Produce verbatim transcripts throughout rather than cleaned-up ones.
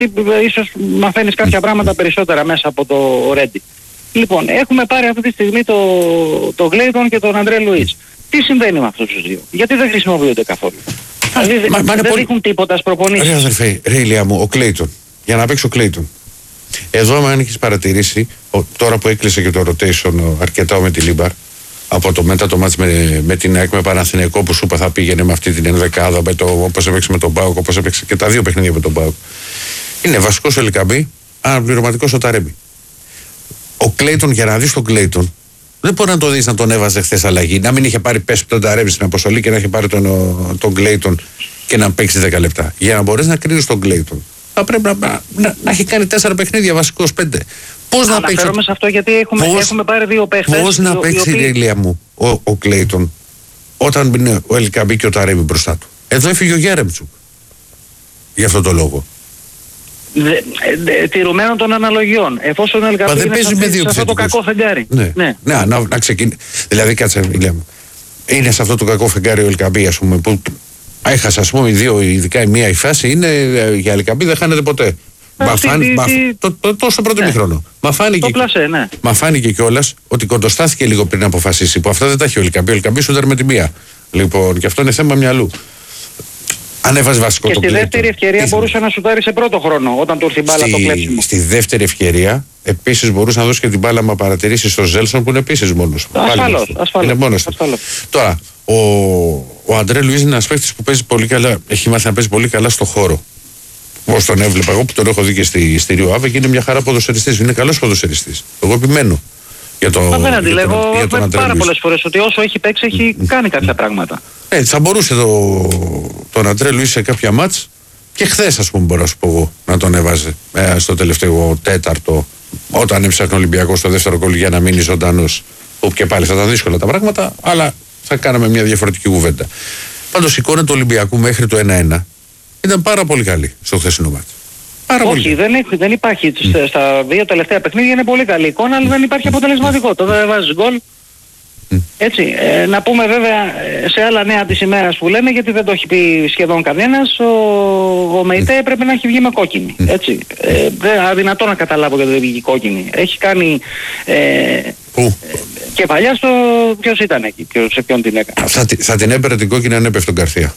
ίσως μαθαίνεις κάποια πράγματα περισσότερα μέσα από το Reddit. Λοιπόν, έχουμε πάρει αυτή τη στιγμή το, το Clayton και τον Αντρέ Λουίς. Τι συμβαίνει με αυτούς τους δύο? Γιατί δεν χρησιμοποιούνται καθόλου? Δηλαδή μα, μα δεν πολύ... δείχνουν τίποτα στις προπονήσεις. Ρε αδερφέ, ρε Ηλία μου, ο Clayton, για να παίξει ο Clayton. Εδώ, αν έχεις παρατηρήσει, ο, τώρα που έκλεισε και το rotation αρκετά με τη Λίμπαρ, από το μετά το μάτς με, με την ΑΕΚ με Παναθηναϊκό που σου είπα θα πήγαινε με αυτή την ενδεκάδα, με το, όπως έπαιξε με τον Πάουκ, όπως έπαιξε και τα δύο παιχνίδια με τον Πάουκ. Είναι βασικός ο Ελκαμπή, αναπληρωματικός ο Ταρέμπι. Ο Clayton, για να δεις τον Clayton, δεν μπορεί να το δεις να τον έβαζε χθες αλλαγή, να μην είχε πάρει πέσει τον Ταρέμπι στην αποστολή και να είχε πάρει τον, τον Clayton και να παίξει δέκα λεπτά. Για να μπορείς να κρίνεις τον Clayton, θα πρέπει να, να, να, να έχει κάνει τέσσερα παιχνίδια, βασικός πέντε. Πώς να παίξει. Αναφέρομαι σε αυτό γιατί έχουμε, πώς, έχουμε πάρει δύο παίχτες. Πώς να παίξει, οποίοι... Ηλία μου, ο, ο Clayton, όταν είναι ο Ελκαμπή και ο Ταρέμπι μπροστά του? Εδώ έφυγε ο Γιάρεμτσουκ. Γι' αυτό το λόγο. Δε, δε, τηρουμένων των αναλογιών. Εφόσον ο Ελκαμπή είναι σε, αυτή, σε αυτό το κακό φεγγάρι. Ναι, ναι. ναι να, να ξεκινήσει. Δηλαδή, κάτσε, Ηλία μου. Είναι σε αυτό το κακό φεγγάρι ο Ελκαμπή, ας πούμε, που έχασε, ας πούμε, οι δύο, ειδικά η μία η φάση είναι για Ελκαμπή δεν χάνεται ποτέ. Μα φάνηκε το, το, τόσο πρώτο μήχρονο. Μα φάνηκε, πλασέ, ναι. Μα φάνηκε κιόλας ότι κοντοστάθηκε λίγο πριν αποφασίσει. Που αυτά δεν τα έχει ο Ελκαμπή. Ο Ελκαμπή σούταρ με τη μία. Λοιπόν, και αυτό είναι θέμα μυαλού. Αν έβαζε βασικό και το στη Clayton, δεύτερη ευκαιρία ήθελε. μπορούσε να σουτάρει σε πρώτο χρόνο όταν του έρθει η μπάλα στη, το κλέψιμο. Στη δεύτερη ευκαιρία επίσης μπορούσε να δώσει και την μπάλα με παρατηρήσει στο Ζέλσον που είναι επίσης μόνος. Ασφαλώς. Είναι μόνος. Τώρα, ο, ο Αντρέ Λουίς είναι ένας παίκτης που παίζει πολύ καλά. Έχει μάθει να παίζει πολύ καλά στο χώρο. Όπως τον έβλεπα εγώ που τον έχω δει και στη, στη Ριο Άβε και είναι μια χαρά ποδοσφαιριστής. Είναι καλός ποδοσφαιριστής. Εγώ επιμένω. Για το, δεν αντιλέγω πάρα πολλές φορές ότι όσο έχει παίξει έχει mm. κάνει κάποια mm. πράγματα. Ε, θα μπορούσε το, τον Αντρέ Λουίς σε κάποια μάτς και χθες, ας πούμε, μπορώ να σου πω εγώ, να τον έβαζε ε, στο τελευταίο τέταρτο, όταν έψαχνε ο Ολυμπιακός στο δεύτερο γκολ για να μείνει ζωντανός. Όπου και πάλι θα ήταν δύσκολα τα πράγματα, αλλά θα κάναμε μια διαφορετική κουβέντα. Πάντως η εικόνα του Ολυμπιακού μέχρι το ένα ένα ήταν πάρα πολύ καλή στο χθεσινό μάτς. Πάρα Όχι, πολύ. Δεν, έχει, δεν υπάρχει. Mm. Στα δύο τελευταία παιχνίδια είναι πολύ καλή εικόνα, αλλά δεν υπάρχει αποτελεσματικότητα. Δεν βάζεις γκολ. Mm. Έτσι. Ε, να πούμε βέβαια σε άλλα νέα της ημέρας που λέμε, γιατί δεν το έχει πει σχεδόν κανένας, ο, ο Μεϊτέ mm. πρέπει να έχει βγει με κόκκινη. Mm. Έτσι. Ε, δεν αδυνατό να καταλάβω γιατί δεν βγήκε κόκκινη. Έχει κάνει ε, mm. ε, κεφαλιά στο ποιος ήταν εκεί, ποιος, σε ποιον την έκανε. Θα, θα την έπαιρνε την κόκκινη αν έπεφτε τον Καρθία.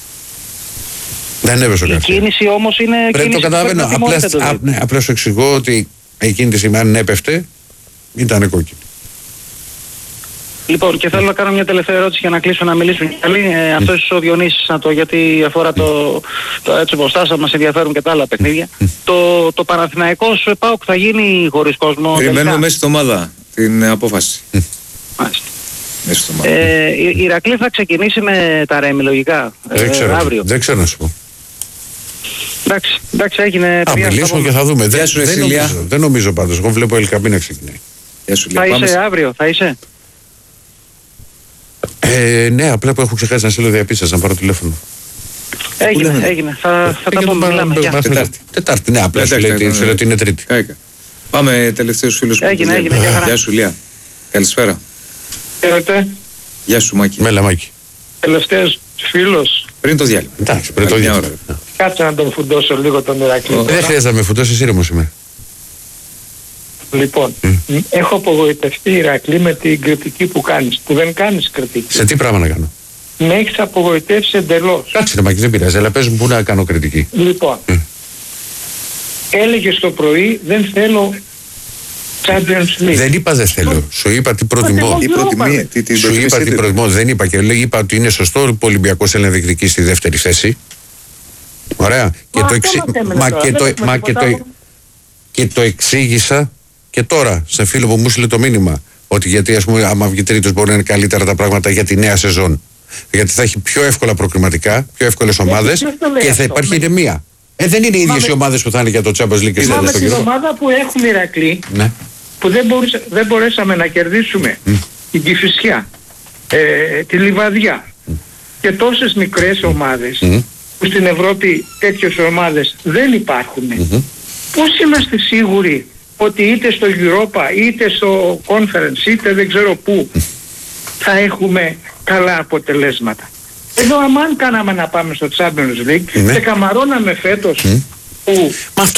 Δεν έβεσαι ο Καρθία. Η κίνηση όμως είναι πρέπει κίνηση το καταλαβαίνω. Απλά, α, ναι, απλά σου εξηγώ ότι εκείνη τη στιγμή αν έπεφτε ήταν κόκκινη. Λοιπόν, και θέλω να κάνω μια τελευταία ερώτηση για να κλείσω να μιλήσουν κι άλλοι. Ε, αυτό ίσως ο Διονύσης να το, γιατί αφορά το, το έτσι όπως στάσα, μας ενδιαφέρουν και τα άλλα παιχνίδια. το, το Παναθηναϊκός ΠΑΟΚ θα γίνει χωρίς κόσμο? Περιμένουμε μέσα στην ομάδα την απόφαση. Μάλιστα. Ε, η Ηρακλή θα ξεκινήσει με τα Ρέμι λογικά δεν ε, ξέρω, αύριο. Δεν ξέρω να σου πω. Εντάξει, εντάξει έγινε. Α, μιλήσουμε και θα δούμε. Δεν, σου, δεν, νομίζω, δεν νομίζω πάντως. Εγώ βλέπω Ελκαμπή να ξεκινάει. Θα είσαι Πάμε... αύριο, θα είσαι. Ε, ναι, απλά που έχω ξεχάσει να στείλω διαπίστωση, να πάρω τηλέφωνο. Έγινε, έγινε. Θα, θα τα πούμε, μιλάμε. Τετάρτη. Τετάρτη, ναι, απλά σου λέει ότι είναι Τρίτη. Πάμε τελευταίους φίλους που έγινε, έγινε. Γεια σου, Λία. Καλησπέρα. Χαίρετε. Γεια σου, Μάκη. Μέλα, Μάκη. Τελευταίος φίλος. Πριν το διάλειμμα. Εντάξει, πριν το διάλειμμα. Κάτσε να τον φουντώσω λίγο τον Ηρακλή. Δεν χρειάζεται να με φουντώσεις, ήρεμος είμαι. Λοιπόν, mm. έχω απογοητευτεί, Ηρακλή, με την κριτική που κάνεις. Που δεν κάνεις κριτική. Σε τι πράγμα να κάνω? Με έχεις απογοητεύσει εντελώς. Κάτσε ρε Μάκη, δεν πειράζει, αλλά πες μου πού να κάνω κριτική. Λοιπόν, mm. έλεγες το πρωί δεν θέλω Champions League. Δεν είπα δεν θέλω. Σου είπα τι προτιμώ. Η προτιμία, τι, τι Σου είπα τι προτιμώ. Δεν είπα και λέω, είπα ότι είναι σωστό που ο Ολυμπιακός θέλει να διεκδικήσει στη δεύτερη θέση. Ωραία. Μα και, το εξι... Μα και, το... Μα και, το... και το εξήγησα και τώρα σε φίλο που μου στείλε το μήνυμα. Ότι γιατί ας πούμε άμα βγει τρίτος μπορεί να είναι καλύτερα τα πράγματα για τη νέα σεζόν. Γιατί θα έχει πιο εύκολα προκριματικά, πιο εύκολες ομάδες και θα υπάρχει ηρεμία. Ε, δεν είναι οι ίδιες οι ομάδες που θα είναι για το Champions League και στην Ελλάδα. Την ομάδα που έχουμε, Ηρακλή, ναι. που δεν, μπορούσα, δεν μπορέσαμε να κερδίσουμε mm. την Κηφισιά, ε, τη Λιβαδιά mm. και τόσες μικρές ομάδες mm. που στην Ευρώπη τέτοιες ομάδες δεν υπάρχουν. Mm-hmm. Πώς είμαστε σίγουροι ότι είτε στο Europa είτε στο Conference είτε δεν ξέρω πού mm. θα έχουμε καλά αποτελέσματα? Εδώ αμάν κάναμε να πάμε στο Champions League mm. και καμαρώναμε φέτος mm. που... Μα αυτό